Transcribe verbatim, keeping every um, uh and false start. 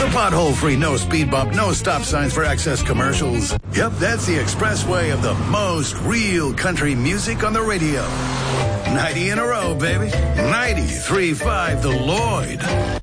Pothole-free, no speed bump, no stop signs for access commercials. Yep, that's the expressway of the most real country music on the radio. ninety in a row, baby. ninety-three point five The Lloyd.